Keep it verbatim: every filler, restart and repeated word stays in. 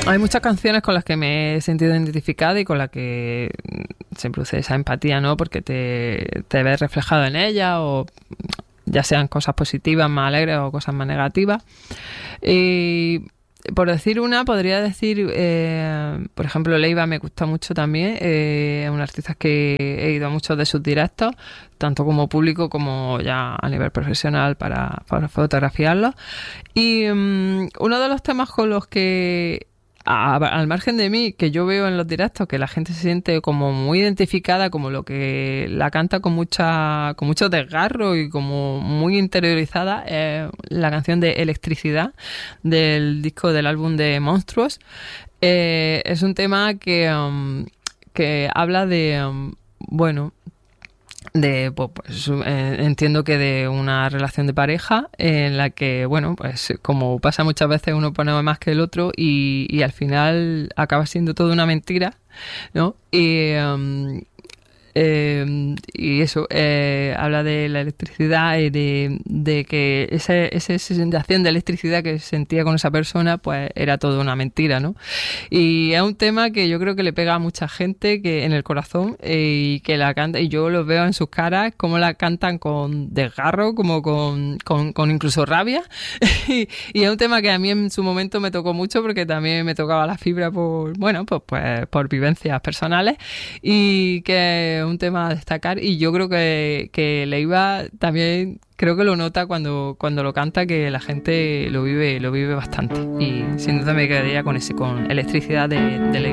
Hay muchas canciones con las que me he sentido identificada y con las que se produce esa empatía, ¿no? Porque te, te ves reflejado en ellas, o ya sean cosas positivas, más alegres, o cosas más negativas. Y por decir una, podría decir, eh, por ejemplo, Leiva me gusta mucho también. Eh, es un artista que he ido a muchos de sus directos, tanto como público como ya a nivel profesional para, para fotografiarlos. Y um, uno de los temas con los que, a, al margen de mí, que yo veo en los directos que la gente se siente como muy identificada, como lo que la canta con mucha con mucho desgarro y como muy interiorizada, es la canción de Electricidad del disco del álbum de Monstruos. Eh, es un tema que, um, que habla de, um, bueno, de pues, pues eh, entiendo que de una relación de pareja en la que, bueno, pues como pasa muchas veces, uno pone más que el otro y, y al final acaba siendo todo una mentira, ¿no? Y um, eh, y eso, eh, habla de la electricidad y de, de que esa, esa sensación de electricidad que sentía con esa persona, pues era todo una mentira, ¿no? Y es un tema que yo creo que le pega a mucha gente que en el corazón, eh, y que la canta, y yo lo veo en sus caras, cómo la cantan con desgarro, como con, con, con incluso rabia. y, y es un tema que a mí en su momento me tocó mucho porque también me tocaba la fibra por, bueno, pues, pues por vivencias personales, y que un tema a destacar. Y yo creo que, que Leiva también creo que lo nota cuando, cuando lo canta, que la gente lo vive, lo vive bastante, y sin duda me quedaría con ese, con Electricidad de, de Leiva.